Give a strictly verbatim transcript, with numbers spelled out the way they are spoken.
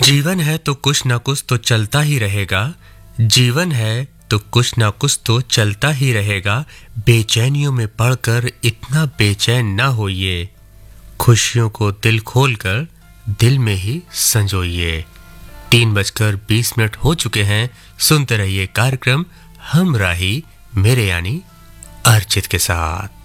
जीवन है तो कुछ ना कुछ तो चलता ही रहेगा। जीवन है तो कुछ ना कुछ तो चलता ही रहेगा। बेचैनियों में पड़कर इतना बेचैन ना होइए। खुशियों को दिल खोलकर दिल में ही संजोइए। तीन बजकर बीस मिनट हो चुके हैं। सुनते रहिए कार्यक्रम हमराही मेरे यानी अर्चित के साथ।